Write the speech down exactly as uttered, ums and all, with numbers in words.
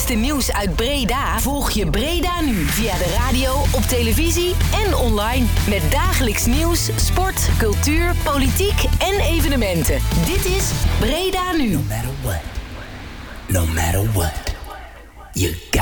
laatste nieuws uit Breda volg je Breda nu via de radio, op televisie en online. Met dagelijks nieuws, sport, cultuur, politiek en evenementen. Dit is Breda nu. No matter what, no matter what, you got